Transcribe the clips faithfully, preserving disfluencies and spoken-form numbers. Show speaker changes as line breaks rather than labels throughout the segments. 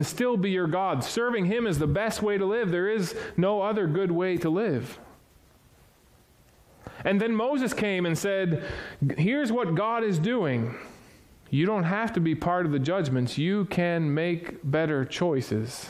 still be your God. Serving him is the best way to live. There is no other good way to live. And then Moses came and said, here's what God is doing. You don't have to be part of the judgments. You can make better choices.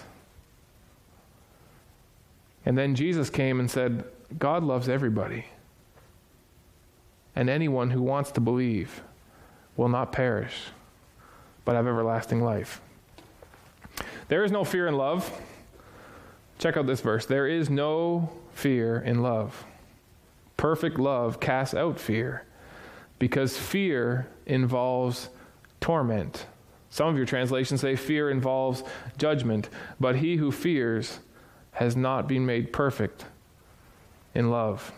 And then Jesus came and said, God loves everybody. And anyone who wants to believe will not perish, but have everlasting life. There is no fear in love. Check out this verse. There is no fear in love. Perfect love casts out fear, because fear involves torment. Some of your translations say fear involves judgment, but he who fears has not been made perfect in love.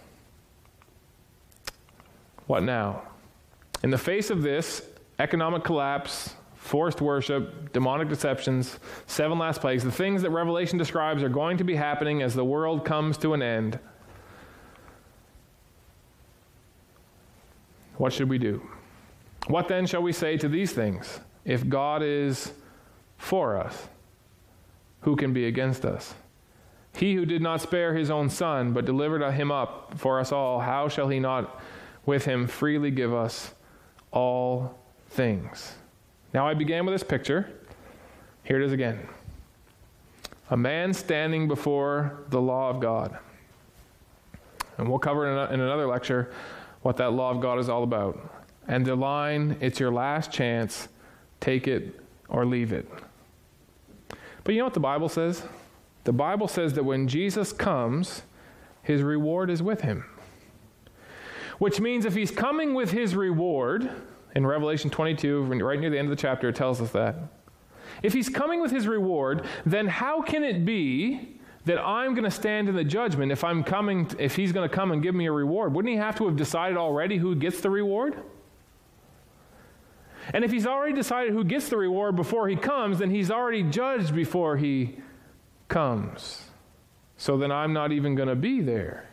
What now? In the face of this economic collapse, forced worship, demonic deceptions, seven last plagues, the things that Revelation describes are going to be happening as the world comes to an end. What should we do? What then shall we say to these things? If God is for us, who can be against us? He who did not spare his own son, but delivered him up for us all, how shall he not with him freely give us all things? Now I began with this picture. Here it is again. A man standing before the law of God. And we'll cover in, a, in another lecture what that law of God is all about. And the line, it's your last chance, take it or leave it. But you know what the Bible says? The Bible says that when Jesus comes, his reward is with him. Which means if he's coming with his reward, in Revelation twenty-two, right near the end of the chapter, it tells us that. If he's coming with his reward, then how can it be that I'm going to stand in the judgment if I'm coming, if he's going to come and give me a reward? Wouldn't he have to have decided already who gets the reward? And if he's already decided who gets the reward before he comes, then he's already judged before he comes. So then I'm not even going to be there.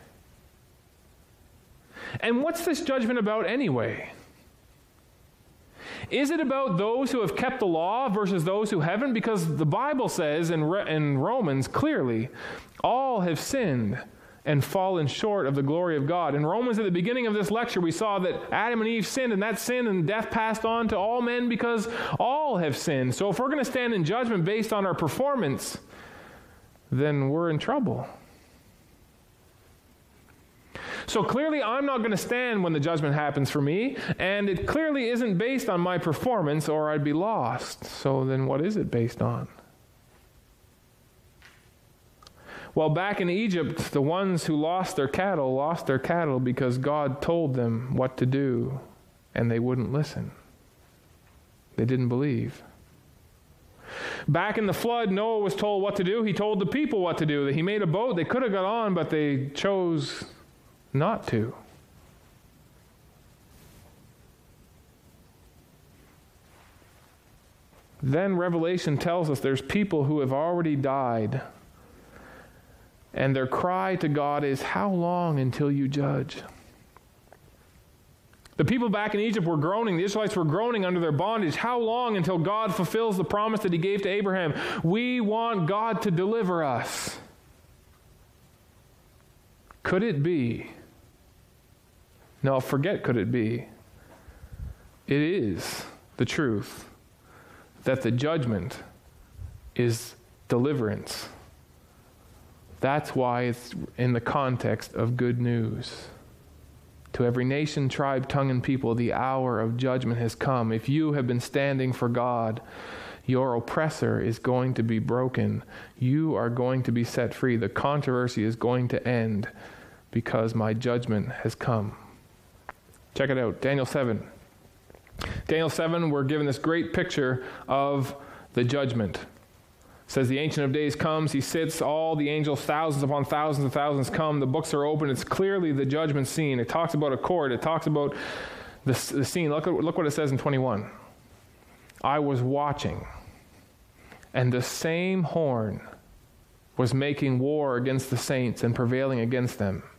And what's this judgment about anyway? Is it about those who have kept the law versus those who haven't? Because the Bible says in, Re- in Romans clearly, all have sinned and fallen short of the glory of God. In Romans, at the beginning of this lecture, we saw that Adam and Eve sinned, and that sin and death passed on to all men because all have sinned. So if we're going to stand in judgment based on our performance, then we're in trouble. So clearly I'm not going to stand when the judgment happens for me, and it clearly isn't based on my performance or I'd be lost. So then what is it based on? Well, back in Egypt, the ones who lost their cattle lost their cattle because God told them what to do, and they wouldn't listen. They didn't believe. Back in the flood, Noah was told what to do. He told the people what to do. He made a boat. They could have got on, but they chose not to. Then Revelation tells us there's people who have already died, and their cry to God is, how long until you judge? The people back in Egypt were groaning. The Israelites were groaning under their bondage. How long until God fulfills the promise that he gave to Abraham? We want God to deliver us. Could it be? No, forget could it be. It is the truth that the judgment is deliverance. That's why it's in the context of good news. To every nation, tribe, tongue, and people, the hour of judgment has come. If you have been standing for God, your oppressor is going to be broken. You are going to be set free. The controversy is going to end because my judgment has come. Check it out, Daniel seven. Daniel seven, we're given this great picture of the judgment. It says the Ancient of Days comes, he sits, all the angels, thousands upon thousands and thousands come, the books are open, it's clearly the judgment scene. It talks about a court, it talks about the, the scene. Look, at, look what it says in twenty-one. I was watching, and the same horn was making war against the saints and prevailing against them.